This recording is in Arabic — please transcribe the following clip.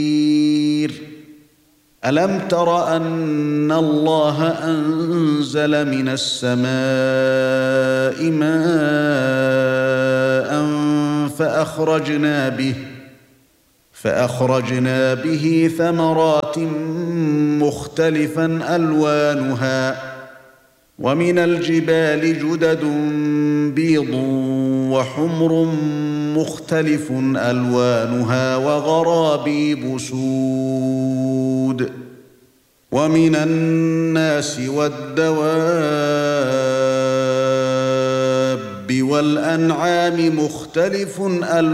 ألم تر أن الله أنزل من السماء ماء فأخرجنا به ثمرات مختلفا ألوانها ومن الجبال جدد بيض وحمر مختلف ألوانها وغرابيب سود ومن الناس والدواب والأنعام مختلف ألوانها